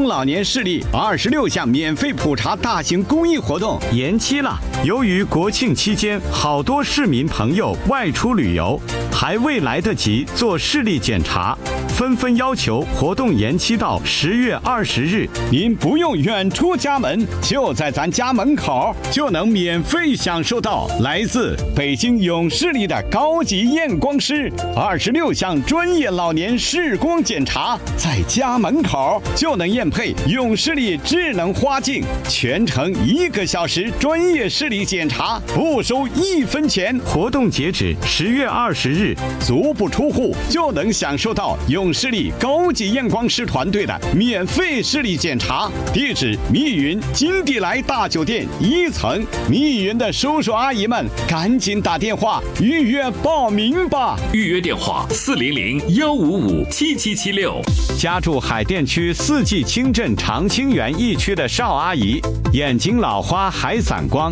中老年视力26项免费普查大型公益活动延期了。由于国庆期间好多市民朋友外出旅游，还未来得及做视力检查，纷纷要求活动延期到10月20日。您不用远出家门，就在咱家门口就能免费享受到来自北京永视力的高级验光师26项专业老年视光检查，在家门口就能验配永视力智能花镜，全程1个小时专业视力检查，不收1分钱。活动截止10月20日，足不出户就能享受到永视力高级验光师团队的免费视力检查。地址：密云金地来大酒店1层。密云的叔叔阿姨们，赶紧打电话预约报名吧。 预约电话：400-155-7776。 家住海淀区四季青镇长青园一区的邵阿姨，眼睛老花还散光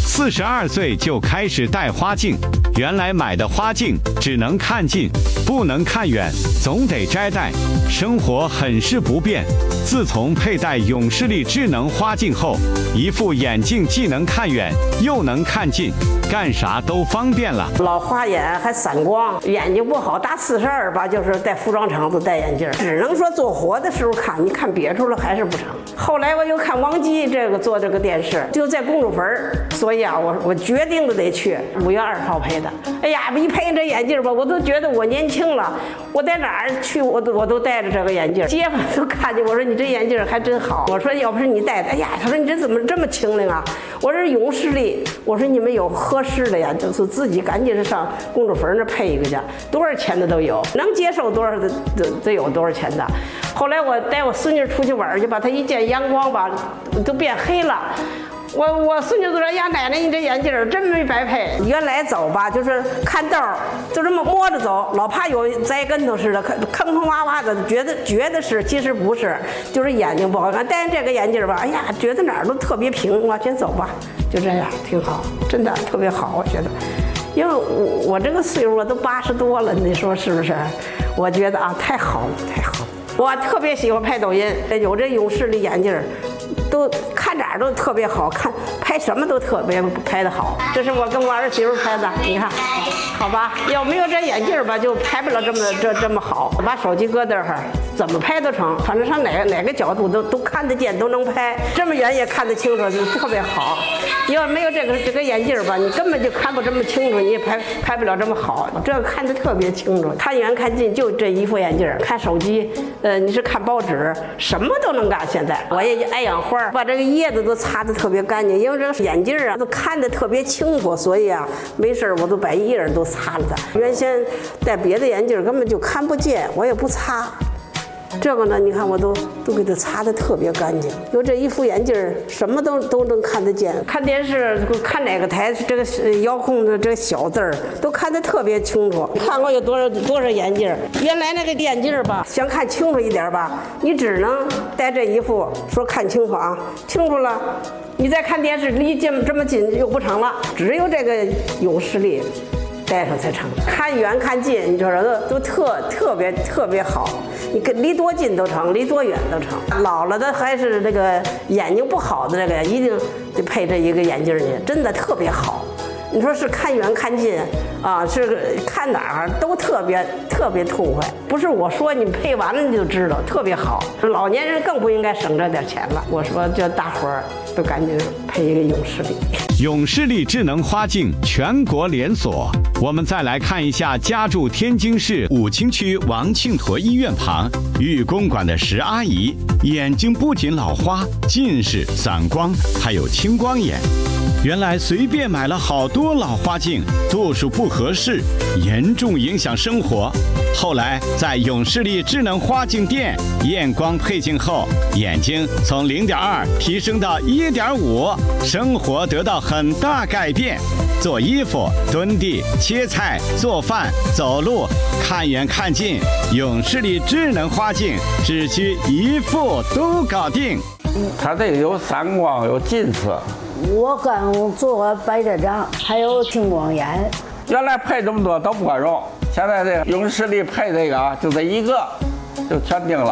，42岁就开始戴花镜。原来买的花镜只能看近，不能看远，总得摘戴，生活很是不便。自从佩戴永视力智能花镜后，一副眼镜既能看远又能看近，干啥都方便了。 老花眼还散光，眼睛不好，大42吧，就是在服装厂子戴眼镜，只能说做活的时候看，你看别处了还是不成。后来我又看王姬做这个电视，就在公主坟，所以啊，我决定的得去5月2号配的。哎呀，一配这眼镜吧，我都觉得我年轻了。我在哪儿去，我都戴着这个眼镜，街坊都看见我说你这眼镜还真好。我说要不是你戴的，哎呀，他说你这怎么这么清灵啊？我说永视力，我说你们有合适的呀，就是自己赶紧上公主坟那配一个去，多少钱的都有，能接受多少的得有多少钱的。后来我带我孙女出去玩去吧，她一见阳光吧，都变黑了。我孙女就说：“呀，奶奶，你这眼镜真没白配。原来走吧，就是看道就这么摸着走，老怕有栽跟头似的，坑坑洼洼的，觉得是，其实不是，就是眼睛不好看。戴上这个眼镜吧，哎呀，觉得哪儿都特别平，往前走吧，就这样，挺好，真的特别好，我觉得。因为我这个岁数我都80多了，你说是不是？我觉得啊，太好了，太好了。我特别喜欢拍抖音，有这永视力眼镜。”都看哪儿都特别好看，拍什么都特别拍得好。这是我跟我儿媳妇拍的，你看，好吧？要没有这眼镜吧，就拍不了这么好。我把手机搁这儿，怎么拍都成，反正上哪个角度都看得见，都能拍。这么远也看得清楚，就特别好。要没有这个眼镜吧，你根本就看不这么清楚，你也拍不了这么好。这个看得特别清楚，看远看近就这一副眼镜。看手机，你是看报纸，什么都能干。现在我也爱养花。把这个叶子都擦得特别干净，因为这个眼镜啊都看得特别清楚，所以啊没事我都把叶都擦了它。原先戴别的眼镜根本就看不见，我也不擦。这个呢，你看我都给它擦得特别干净。有这一副眼镜，什么都能看得见。看电视看哪个台，这个遥控的这个小字儿都看得特别清楚。看过有多少眼镜？原来那个眼镜吧，想看清楚一点吧，你只能戴这一副，说看清楚啊，清楚了，你再看电视离这么近又不成了，只有这个永视力。戴上才成，看远看近，你说都特别好，你离多近都成，离多远都成。老了的还是那个眼睛不好的这个，一定得配这一个眼镜去，真的特别好。你说是看远看近啊，是看哪儿都特别痛快。不是我说你配完了你就知道，特别好。老年人更不应该省这点钱了。我说叫大伙儿都赶紧配一个永视力。 永视力智能花镜全国连锁。我们再来看一下家住天津市武清区王庆坨医院旁玉公馆的石阿姨，眼睛不仅老花、近视、散光，还有青光眼。原来随便买了好多老花镜，度数不合适，严重影响生活。后来在永视力智能花镜店验光配镜后，眼睛从0.2提升到1.5，生活得到很大改变。做衣服、蹲地、切菜、做饭、走路，看远看近，永视力智能花镜只需一副都搞定。 它这个有散光，有近视。 我刚做过白内障，还有青光眼。 原来配这么多都不管用，现在这个永视力配这个啊，就这一个，就全定了。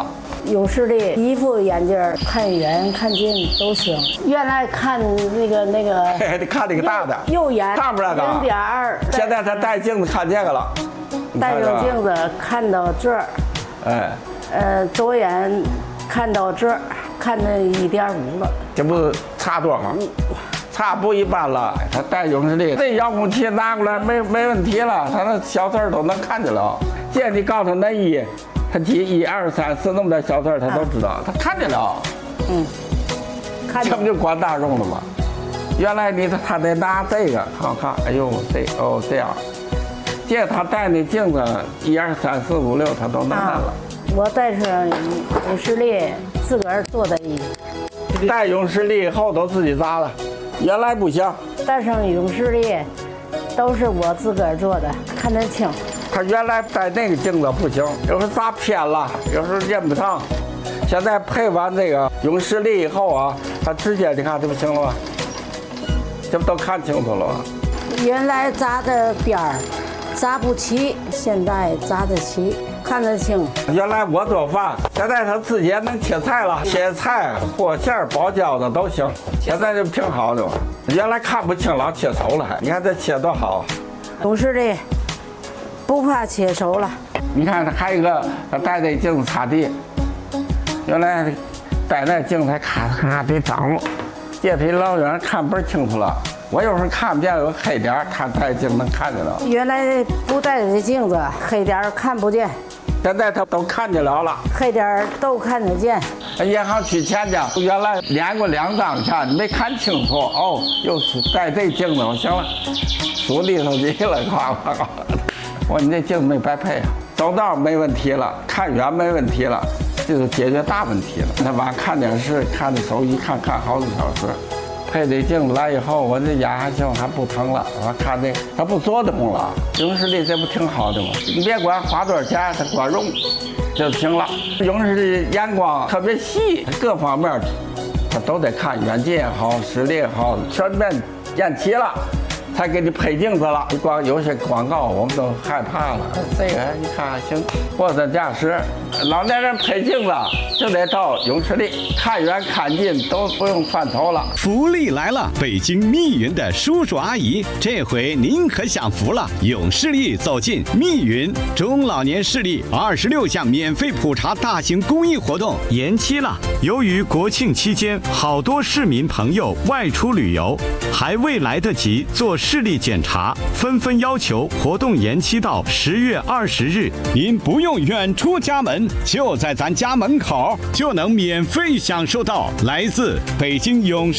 有视力，一副眼镜看远看近都行。原来看那个， 还得看那个大的， 右眼看不着的 0.2。 现在他戴镜子看这个了， 戴上镜子看到这儿， 哎， 左眼看到这儿，看到1.5了。 这不差多少？差不一般了。他戴永视力，这遥控器拿过来没问题了，他那小字都能看见了。见你告诉他那一，他记1、2、3、4那么点小字他都知道，他看见了。 看见这不就管大众了吗？原来他得拿这个看，哎呦这样，借他戴那镜子1、2、3、4、5、6他都能看了。 我戴上永视力，自个儿做的衣服。 戴永视力以后都自己扎了，原来不行。 戴上永视力，都是我自个儿做的，看得清。 他原来戴那个镜子不行，有时候扎偏了，有时候认不上。现在配完这个永视力以后啊，他直接你看这不行了吗？这不都看清楚了吗？ 原来扎的边儿扎不齐，现在扎得齐，看得清。 原来我做饭，现在他自己也能切菜了，切菜、和馅儿、包饺子都行。现在就挺好的，原来看不清，老切熟了还。你看这切多好。 永视力不怕切熟了。 你看还有一个，他戴那镜子擦地，原来戴那镜子还咔得长，这比老远看倍儿清楚了。我有时候看不见有黑点儿，看戴镜能看见了。 原来不戴这镜子，黑点儿看不见， 现在他都看见了， 黑点儿都看得见。 银行取钱去，原来连过2张钱，没看清楚，哦，又戴这镜子，我行了，数里头去了，夸。我说你这镜子没白配啊，走道没问题了，看远没问题了，这就解决大问题了。那晚上看电视，看那手机看好几小时。配这镜子来以后，我这眼还行，还不疼了。我看这它不作动了，永视力这不挺好的吗？你别管花多少钱，它管用就行了。永视力眼光特别细，各方面它都得看，远近也好，视力也好，全面验齐了，才给你配镜子了。你光有些广告我们都害怕了，这个你看行，货真价实。老年人配镜子就得到永视力，看远看近都不用翻头了。 福利来了！北京密云的叔叔阿姨，这回您可享福了！永视力走进密云，中老年视力26项免费普查大型公益活动延期了。由于国庆期间好多市民朋友外出旅游，还未来得及做视力检查，纷纷要求活动延期到10月20日。您不用远出家门，就在咱家门口就能免费享受到来自北京永